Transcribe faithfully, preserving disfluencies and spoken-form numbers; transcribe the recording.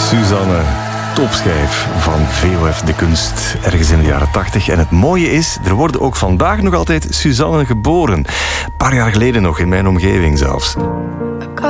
Suzanne, topschijf van V O F De Kunst, ergens in de jaren tachtig. En het mooie is, er worden ook vandaag nog altijd Suzanne geboren. Een paar jaar geleden nog, in mijn omgeving zelfs.